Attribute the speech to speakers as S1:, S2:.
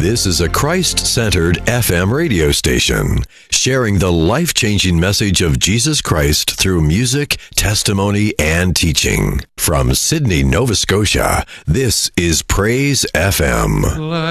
S1: This is a Christ-centered FM radio station, sharing the life-changing message of Jesus Christ through music, testimony, and teaching. From Sydney, Nova Scotia, this is Praise FM.